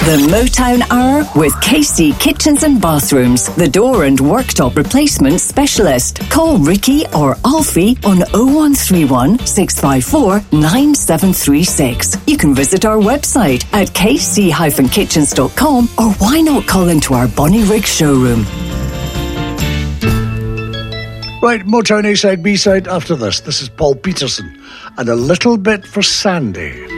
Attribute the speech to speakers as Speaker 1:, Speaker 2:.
Speaker 1: The Motown Hour with KC Kitchens and Bathrooms, the door and worktop replacement specialist. Call Ricky or Alfie on 0131 654 9736. You can visit our website at kc-kitchens.com, or why not call into our Bonnyrigg showroom.
Speaker 2: Right, Motown A-side, B-side after this. This is Paul Peterson and A Little Bit for Sandy.